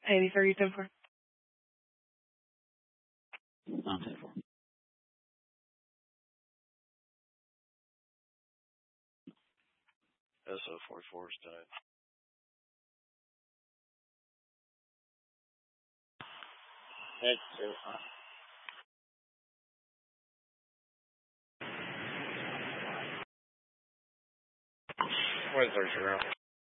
83, 10-4. On 10-4. SO-44 is died. That's 23 round.